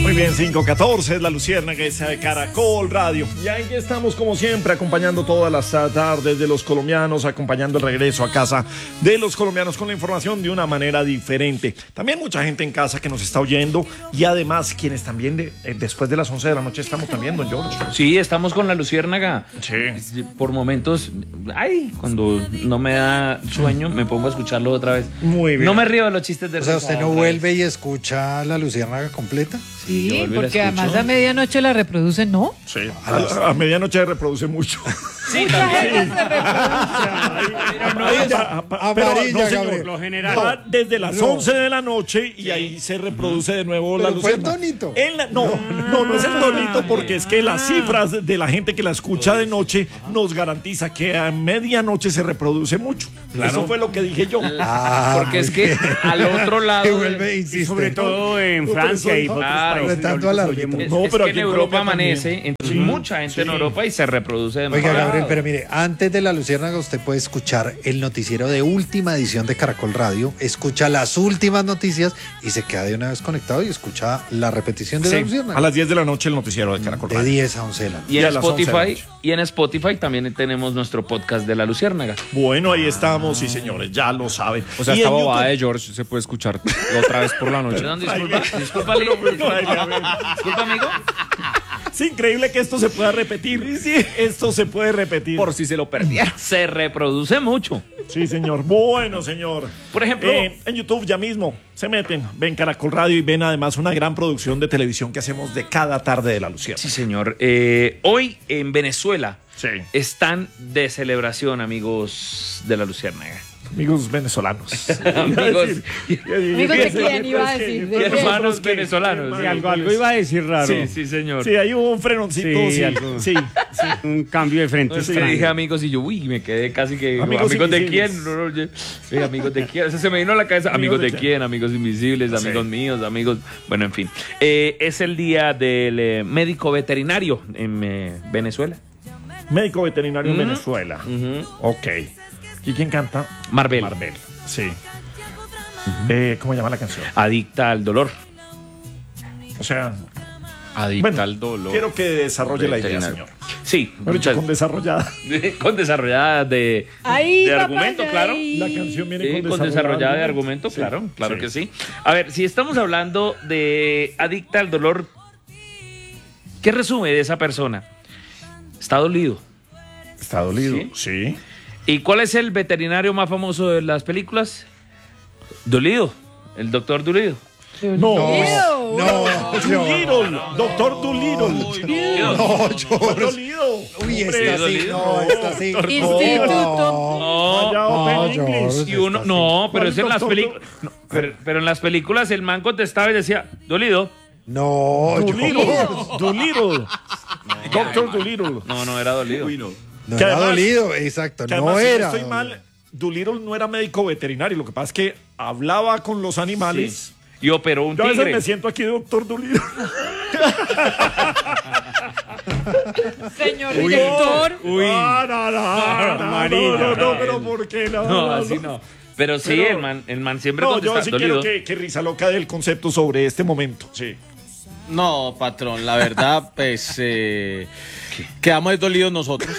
Muy bien, 5:14, es la Luciérnaga esa de Caracol Radio. Y aquí estamos como siempre acompañando todas las tardes de los colombianos, acompañando el regreso a casa de los colombianos con la información de una manera diferente. También mucha gente en casa que nos está oyendo y además quienes también después de las 11 de la noche estamos también, don George. Sí, estamos con la Luciérnaga. Sí. Por momentos, cuando no me da sueño, me pongo a escucharlo otra vez. Muy bien. No me río de los chistes de O sea, ¿usted no vuelve y escucha la Luciérnaga completa? Sí, porque además a medianoche la reproducen, ¿no? Sí, a medianoche reproduce mucho. Sí, Mucha gente se reproduce. Por lo general. Va desde las 11 de la noche y ahí se reproduce de nuevo la Pero fue el Luciérnaga. tonito. No es el tonito porque es que las cifras de la gente que la escucha de noche nos garantiza que a medianoche se reproduce mucho. Claro. Eso fue lo que dije yo. porque es que al otro lado. Que vuelve, insiste. Sobre todo en Francia y otros Claro. países. Retando al árbitro. No, Es pero que aquí en en Europa Colombia amanece, también. entonces Sí, mucha gente en sí. Europa y se reproduce Oiga, demasiado. Gabriel, pero mire, antes de la Luciérnaga usted puede escuchar el noticiero de última edición de Caracol Radio, escucha las últimas noticias y se queda de una vez conectado y escucha la repetición de la Sí, Luciérnaga. a las 10 de la noche el noticiero de Caracol De Radio. 10 a 11 de la noche. Y Y a en las 11 de la Spotify, noche. y en Spotify también tenemos nuestro podcast de la Luciérnaga. Bueno, ahí estamos, sí señores, ya lo saben. O sea, Y esta en bobada YouTube- de George se puede escuchar otra vez por la noche. Perdón, disculpa, disculpa, amigo. Es increíble que esto se pueda repetir. Esto se puede repetir. Por si se lo perdía. Se reproduce mucho. Sí, señor. Bueno, señor. Por ejemplo, En YouTube ya mismo se meten, ven Caracol Radio y ven además una gran producción de televisión que hacemos de cada tarde de la Luciérnaga. sí, señor. Hoy en Venezuela Sí. están de celebración, amigos de la Luciérnaga. Amigos venezolanos. Amigos Amigos de quién iba a decir. y hermanos venezolanos. Sí, algo iba a decir raro. Sí, sí, señor. Sí, hay un frenoncito. Sí, Sí, algo. sí. Un cambio de frente No, es que extraño. dije amigos y yo, me quedé casi que. Amigos ¿Amigos de invisibles. quién? Amigos de quién. Eso se me vino a la cabeza. ¿Amigos de quién? Amigos invisibles, amigos míos, amigos. Bueno, en fin. Es el día del médico veterinario en Venezuela. Médico veterinario en Venezuela. Ok. ¿Y quién canta? Marvel. Marvel. Sí. ¿Cómo llama la canción? Adicta al dolor. O sea, Adicta bueno, al dolor. quiero que desarrolle la idea, Veterinario. señor. Sí, Mejor dicho, con desarrollada. con desarrollada de Papá, argumento, claro. ahí. La canción viene Sí, con con desarrollada de argumento. argumento, claro, Sí, claro sí. que sí. A ver, si estamos hablando de adicta al dolor, ¿qué resume de esa persona? Está dolido. Está dolido. Sí. Sí. ¿Y cuál es el veterinario más famoso de las películas? Dolido, el doctor Dolido. No. No, Doctor Dolittle. no, George. Dolido. Uy, Hombre, esta sí, dolido. no, esta sí. Instituto. Vaya Open no, English. George. Y uno, no, pero ¿Cuál es en las doctor películas. Pero en las películas el man contestaba y decía, dolido. No, Dolittle. George. Dolittle. Doctor Dolittle. No era dolido. No Que era además- dolido, exacto, Que no además, si era. no estoy mal, Dolittle no era médico veterinario. Lo que pasa es que hablaba con los animales. Y operó un Yo a veces tigre. me siento aquí, doctor Dolittle. Señor director. Uy. No, pero ¿por qué no? No, así no. Pero sí, Pero- el man siempre No, yo contesta, sí dolido. quiero que Risa Loca dé el concepto sobre este momento. Sí. No, patrón, la verdad, pues quedamos dolidos nosotros.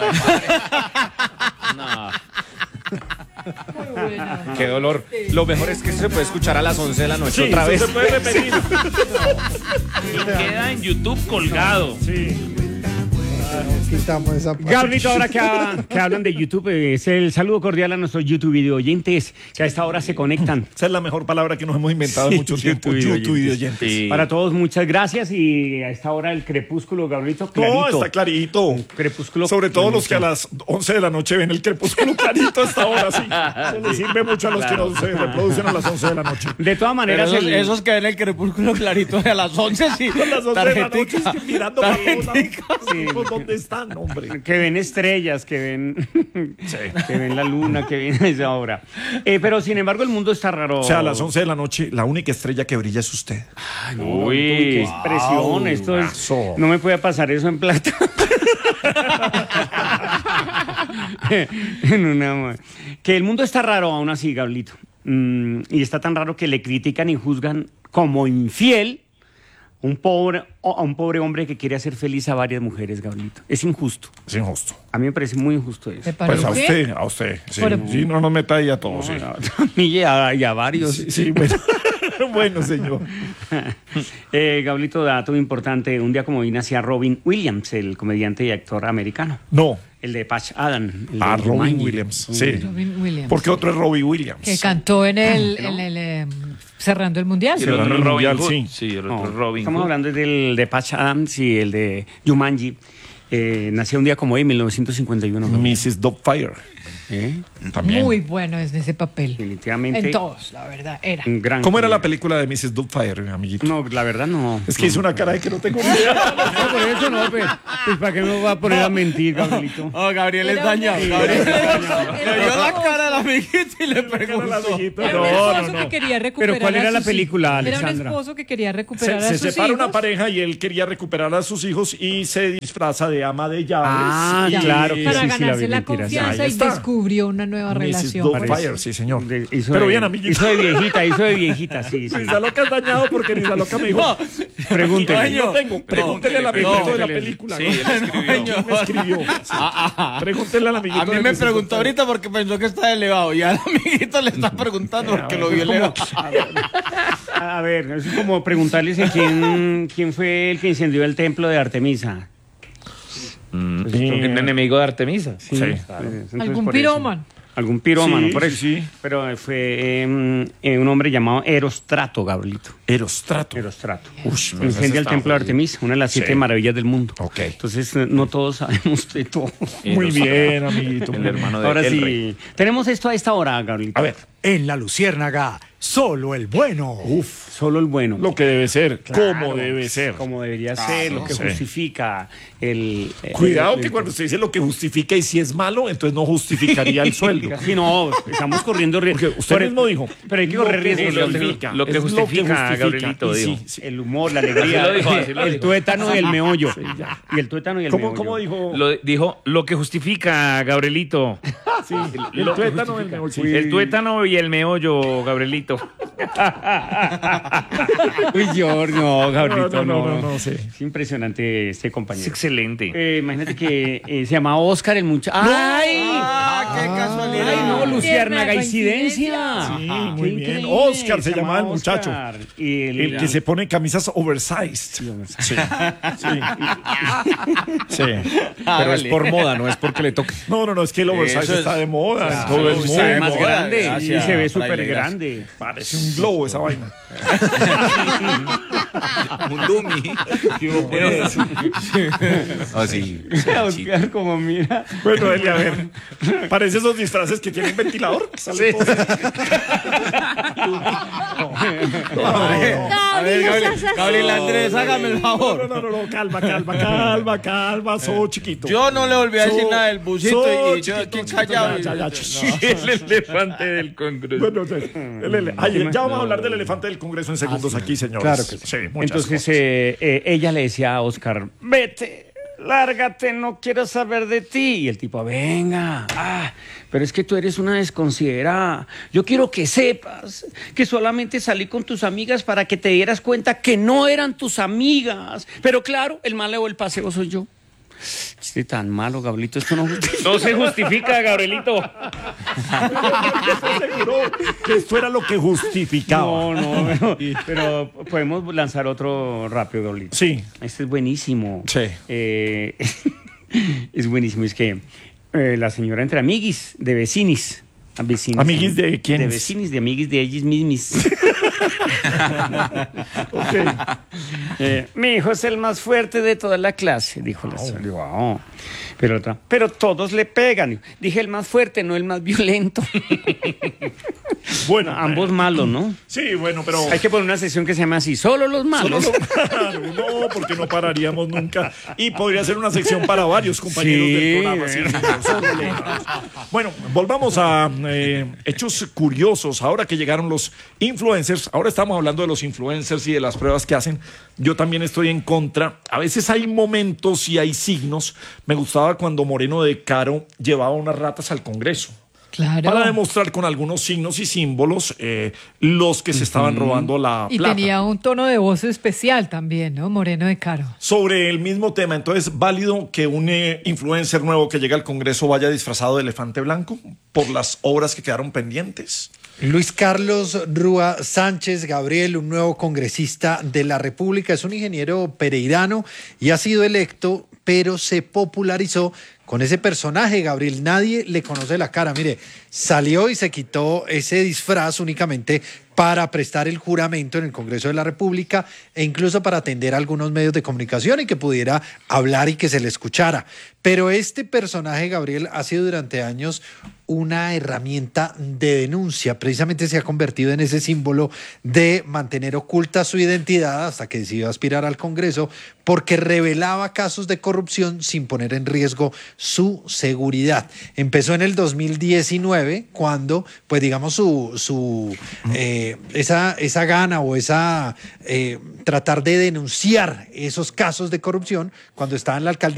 No. Muy buena. Qué dolor. Lo mejor es que esto se puede escuchar a las 11 de la noche Sí, otra eso vez. se puede repetir. Y queda en YouTube colgado. Sí. Quitamos esa parte. Gabrielito, ahora que hablan de YouTube, es el saludo cordial a nuestros YouTube video oyentes que a esta hora se conectan. Esa es la mejor palabra que nos hemos inventado en Sí, mucho tiempo. YouTube YouTube y oyentes. oyentes. Sí. Para todos, muchas gracias. Y a esta hora el crepúsculo, Gabrielito, No, clarito. está clarito. Crepúsculo Sobre todo los que a clarito. las 11 de la noche ven el crepúsculo clarito a esta hora, sí. Eso les sirve mucho a los que no se reproducen a las 11 de la noche. De todas Pero maneras, esos que ven el crepúsculo clarito de a las 11, sí. A las 11 de la noche Tarjetica. es que mirando para todos lados. Tarjetica. Sí. Pues, ¿dónde están, hombre? que ven estrellas, que ven, que ven la luna, que ven a esa hora. Pero sin embargo, el mundo está raro. O sea, a las 11 de la noche, la única estrella que brilla es usted. Uy, qué expresión. Esto es, Eso. no me puede pasar eso en plata. En una, que el mundo está raro aún así, Gablito. Y está tan raro que le critican y juzgan como infiel a un pobre hombre que quiere hacer feliz a varias mujeres, Gabrielito. Es injusto. Es injusto. A mí me parece muy injusto eso. ¿Te Pues parece? a usted. Sí, Pero- sí, no nos meta ahí a todos. Sí, A mí y a varios. sí, bueno. Bueno, señor. Gabrielito, dato importante. Un día como hoy nacía Robin Williams, el comediante y actor americano. No. El de Patch Adams. El de Robin Jumanji. Williams. Sí. Robin Williams. Porque otro es Robbie Williams. Que cantó en el cerrando el mundial. Y el otro Cerrando es el Robin mundial, Hood. sí. Sí, el No, otro es Robin estamos Hood. hablando del de Patch Adams y el de Jumanji. Nació un día como hoy, en 1951. Mrs. Doubtfire. También. Muy bueno es ese papel. Definitivamente. En todos, la verdad, era. Un gran ¿Cómo era la comediante. película de Mrs. Doubtfire, amiguito? No, la verdad no. Es que hizo una cara de que no tengo ni idea. No, por eso no, pues ¿para qué me voy a poner a mentir, Gabrielito? Oh, Gabriel es Era dañado. un- Gabriel era le dio la cara al amiguito y le preguntó. Era un esposo que quería recuperar. ¿cuál a era la sus película, hijos. Era Alexandra? un esposo que quería recuperar Se a sus separa hijos. una pareja y él quería recuperar a sus hijos y se disfraza de ama de llaves. Ah, Y- claro que para sí, sí, la ganarse vi, la mentiras. confianza Ahí y está. descubrió una nueva Mrs. relación. Doubtfire, sí, señor. Hizo Pero de- bien, amiguito. Hizo de viejita, sí, sí. Nisa Loca es dañado porque Nisa Loca me dijo. No, Pregúntele. Dueño. No tengo. Pregúntele al amiguito de la pregúntele. película. Sí, ¿no? él escribió. ¿Quién me escribió? Sí. Pregúntele al amiguito. A mí de me Mrs. preguntó Doubtfire. ahorita porque pensó que está elevado. Y al amiguito le está preguntando porque lo vio elevado. A ver, es como preguntarles a quién fue el que incendió el templo de Artemisa. Un enemigo de Artemisa. Sí. Entonces, Algún por eso. pirómano. Algún pirómano, Sí, por eso. sí, sí. Pero fue un hombre llamado Erostrato, Gabrielito. Erostrato. Erostrato. Ush, pues Incendia ese el está templo de jodido. Artemisa, una de las 7 Sí. maravillas del mundo. Ok. Entonces, no todos sabemos de todo. Muy bien, amiguito. El hermano de Ahora El sí, Rey. tenemos esto a esta hora, Gabrielito. A ver, En La Luciérnaga, solo el bueno. Solo el bueno. lo que debe ser, Claro, cómo debe ser. Como debería ser, lo que sí. justifica el... Cuidado que cuando usted dice lo que justifica y si es malo, entonces no justificaría el sueldo. Sí, no, estamos corriendo riesgo. Porque usted mismo dijo. Pero hay que correr lo que riesgos. justifica, Lo que es justifica, Gabrielito, Y dijo. sí. El humor, la alegría, Así lo dijo, así lo el dijo. tuétano y el meollo. Y el tuétano y el meollo. ¿Cómo dijo? Dijo lo que justifica, Gabrielito. Sí, el tuétano del meollo. Sí. El tuétano y el meollo, Gabrielito. Uy, George, no, Gabrielito, No, sí. Es impresionante este Es compañero. excelente. Imagínate que se llama Oscar el muchacho. ¡Ay! Ah, qué casualidad. ¡Ay, no, Luciérnaga, Tierna incidencia! Sí, Qué muy bien. increíble. Oscar se llamaba el muchacho. Oscar. Y El que se pone camisas oversized. Sí. Sí. Sí. Pero es por moda, no es porque le toque. No, es que el oversized Eso es- está de moda. Claro, Todo es se muy ve más moda, grande y gracias, se ve Fraile, súper gracias. grande. Parece un globo esa vaina. Un dummy. Así. Oscar, como mira. Bueno, Eli, a ver. Parece esos disfraces que tienen ventilador. Sale todo A ver, Gabriel Andrés, hágame el favor. No, calma, soy chiquito. Yo no le volví a decir nada del busito y yo chiquito, aquí callado. Ya. El elefante del Congreso. Bueno, ya vamos a hablar del elefante del Congreso en segundos aquí, señores. Claro que sí. Sí, muchas Entonces cosas. ella le decía a Oscar, vete, lárgate, no quiero saber de ti. Y el tipo, venga, pero es que tú eres una desconsiderada. Yo quiero que sepas que solamente salí con tus amigas para que te dieras cuenta que no eran tus amigas. Pero claro, el malo del paseo soy yo. Chiste tan malo, Gabrielito, esto no justifica. No se justifica, Gabrielito. Estoy seguro que esto era lo que justificaba. No, pero podemos lanzar otro rápido, Gabrielito. Sí. Este es buenísimo. Sí. Es buenísimo. Es que la señora entre amiguis de vecinis. ¿Amiguis de quiénes? De vecinis, de amiguis de ellos mismos. Mi hijo es el más fuerte de toda la clase, dijo la señora. Digo, "Ah". Pero otra, pero todos le pegan. Dije el más fuerte, no el más violento. Bueno, Ambos malos, ¿no? Sí, bueno, pero. Hay que poner una sección que se llama así, solo los malos. No, porque no pararíamos nunca. Y podría ser una sección para varios compañeros Sí, del programa. Sí, señor, solo los malos. Bueno, volvamos a hechos curiosos. Ahora que llegaron los influencers, ahora estamos hablando de los influencers y de las pruebas que hacen. Yo también estoy en contra. A veces hay momentos y hay signos. Me gustaba cuando Moreno de Caro llevaba unas ratas al Congreso. Claro. para demostrar con algunos signos y símbolos los que se estaban robando la Y plata. tenía un tono de voz especial también, ¿no? Moreno de Caro. Sobre el mismo tema, entonces, ¿válido que un influencer nuevo que llega al Congreso vaya disfrazado de elefante blanco por las obras que quedaron pendientes? Luis Carlos Rúa Sánchez Gabriel, un nuevo congresista de la República, es un ingeniero pereirano y ha sido electo, pero se popularizó con ese personaje, Gabriel. Nadie le conoce la cara. Mire, salió y se quitó ese disfraz únicamente para prestar el juramento en el Congreso de la República e incluso para atender a algunos medios de comunicación y que pudiera hablar y que se le escuchara. Pero este personaje, Gabriel, ha sido durante años una herramienta de denuncia. Precisamente se ha convertido en ese símbolo de mantener oculta su identidad hasta que decidió aspirar al Congreso porque revelaba casos de corrupción sin poner en riesgo su seguridad. Empezó en el 2019 cuando, pues digamos, esa gana o esa tratar de denunciar esos casos de corrupción cuando estaba en la alcaldía.